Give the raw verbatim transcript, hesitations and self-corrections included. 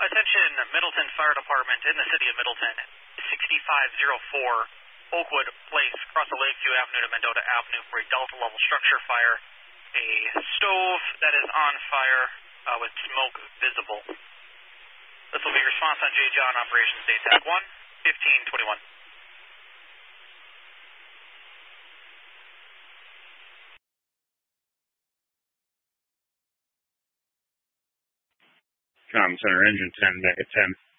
Attention, Middleton Fire Department in the city of Middleton, sixty-five oh four Oakwood Place, across the Lakeview Avenue to Mendota Avenue for a Delta level structure fire. A stove that is on fire uh, with smoke visible. This will be response on J. John Operations Day Tag one, fifteen twenty-one. Com Center, engine ten, back at ten.